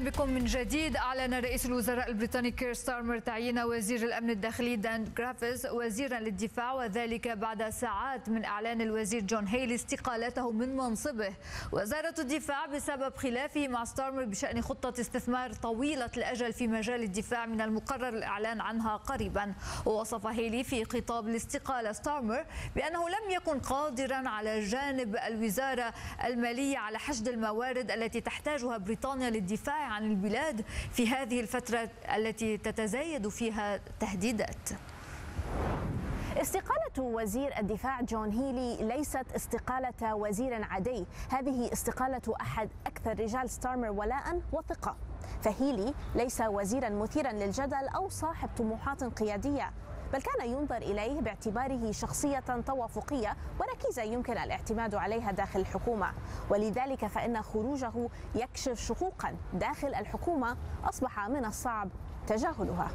أهلا بكم من جديد. أعلن رئيس الوزراء البريطاني كير ستارمر تعيين وزير الأمن الداخلي دان جرافيز وزيرا للدفاع، وذلك بعد ساعات من إعلان الوزير جون هيلي استقالته من منصبه. وزارة الدفاع بسبب خلافه مع ستارمر بشأن خطة استثمار طويلة الأجل في مجال الدفاع من المقرر الإعلان عنها قريبا. ووصف هيلي في خطاب الاستقالة ستارمر بأنه لم يكن قادرا على جانب الوزارة المالية على حشد الموارد التي تحتاجها بريطانيا للدفاع عن البلاد في هذه الفترة التي تتزايد فيها التهديدات. استقالة وزير الدفاع جون هيلي ليست استقالة وزير عادي، هذه استقالة أحد أكثر رجال ستارمر ولاء وثقة. فهيلي ليس وزيرا مثيرا للجدل أو صاحب طموحات قيادية، بل كان ينظر إليه باعتباره شخصية توافقية وركيزة يمكن الاعتماد عليها داخل الحكومة، ولذلك فإن خروجه يكشف شقوقا داخل الحكومة أصبح من الصعب تجاهلها.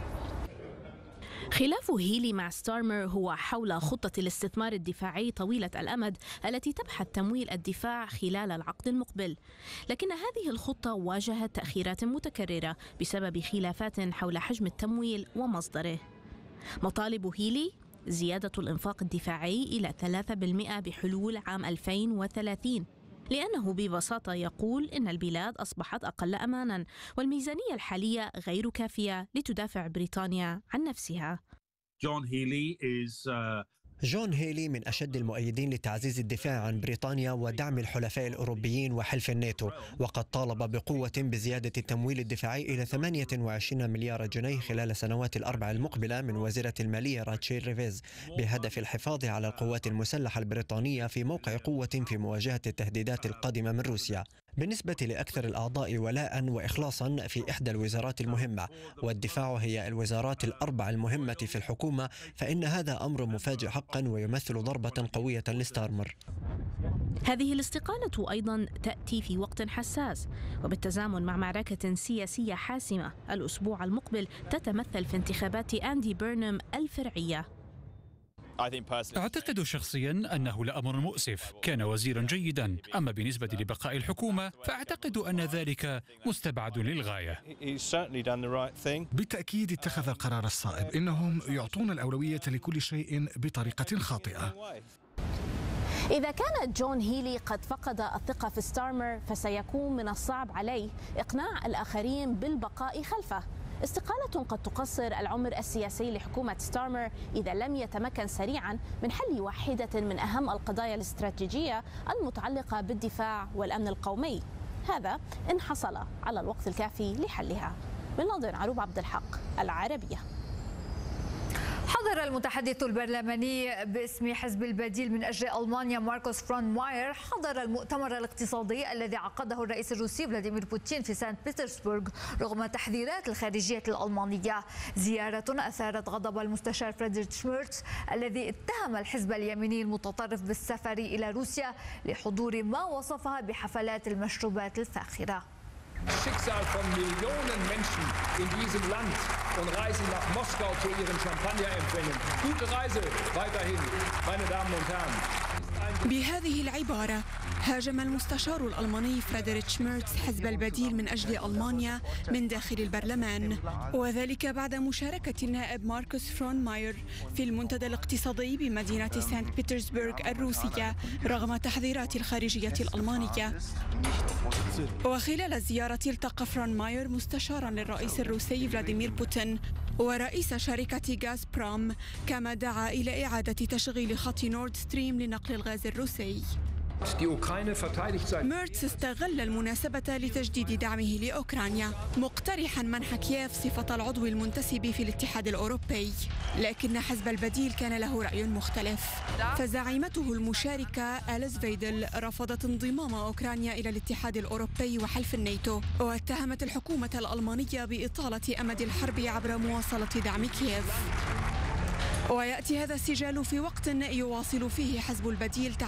خلاف هيلي مع ستارمر هو حول خطة الاستثمار الدفاعي طويلة الأمد التي تبحث تمويل الدفاع خلال العقد المقبل، لكن هذه الخطة واجهت تأخيرات متكررة بسبب خلافات حول حجم التمويل ومصدره. مطالب هيلي زيادة الإنفاق الدفاعي إلى 3% بحلول عام 2030، لأنه ببساطة يقول إن البلاد أصبحت أقل أماناً والميزانية الحالية غير كافية لتدافع بريطانيا عن نفسها. جون هيلي من أشد المؤيدين لتعزيز الدفاع عن بريطانيا ودعم الحلفاء الأوروبيين وحلف الناتو، وقد طالب بقوة بزيادة التمويل الدفاعي إلى 28 مليار جنيه خلال السنوات الأربع المقبلة من وزيرة المالية راتشيل ريفيز، بهدف الحفاظ على القوات المسلحة البريطانية في موقع قوة في مواجهة التهديدات القادمة من روسيا. بالنسبة لأكثر الأعضاء ولاء وإخلاصا في إحدى الوزارات المهمة، والدفاع هي الوزارات الأربع المهمة في الحكومة، فإن هذا أمر مفاجئ حقا ويمثل ضربة قوية لستارمر. هذه الاستقالة أيضا تأتي في وقت حساس وبالتزامن مع معركة سياسية حاسمة الأسبوع المقبل تتمثل في انتخابات أندي بيرنام الفرعية. أعتقد شخصيا أنه لأمر مؤسف، كان وزيرا جيدا، أما بالنسبة لبقاء الحكومة فأعتقد أن ذلك مستبعد للغاية. بالتأكيد اتخذ القرار الصائب، إنهم يعطون الأولوية لكل شيء بطريقة خاطئة. إذا كان جون هيلي قد فقد الثقة في ستارمر فسيكون من الصعب عليه إقناع الآخرين بالبقاء خلفه. استقالة قد تقصر العمر السياسي لحكومة ستارمر إذا لم يتمكن سريعا من حل واحدة من أهم القضايا الاستراتيجية المتعلقة بالدفاع والأمن القومي، هذا إن حصل على الوقت الكافي لحلها. من لندن عروب عبد الحق، العربية. حضر المتحدث البرلماني باسم حزب البديل من أجل ألمانيا ماركوس فرونماير حضر المؤتمر الاقتصادي الذي عقده الرئيس الروسي فلاديمير بوتين في سانت بطرسبرغ رغم تحذيرات الخارجية الألمانية. زيارة أثارت غضب المستشار فريدريك شميرتز الذي اتهم الحزب اليميني المتطرف بالسفر إلى روسيا لحضور ما وصفها بحفلات المشروبات الفاخرة. Schicksal von Millionen Menschen in diesem Land und reisen nach Moskau zu ihren Champagnerempfängen. Gute Reise weiterhin, meine Damen und Herren. بهذه العبارة هاجم المستشار الألماني فريدريك شميرتز حزب البديل من أجل ألمانيا من داخل البرلمان، وذلك بعد مشاركة النائب ماركوس فرونماير في المنتدى الاقتصادي بمدينة سانت بطرسبرغ الروسية رغم تحذيرات الخارجية الألمانية. وخلال الزيارة التقى فرونماير مستشارا للرئيس الروسي فلاديمير بوتين ورئيس شركة غازبروم، كما دعا إلى إعادة تشغيل خط نورد ستريم لنقل الغاز الروسي. ميرتز استغل المناسبة لتجديد دعمه لأوكرانيا مقترحا منح كييف صفة العضو المنتسب في الاتحاد الأوروبي، لكن حزب البديل كان له رأي مختلف، فزعيمته المشاركة أليس فيدل رفضت انضمام أوكرانيا إلى الاتحاد الأوروبي وحلف الناتو، واتهمت الحكومة الألمانية بإطالة أمد الحرب عبر مواصلة دعم كييف. ويأتي هذا السجال في وقت يواصل فيه حزب البديل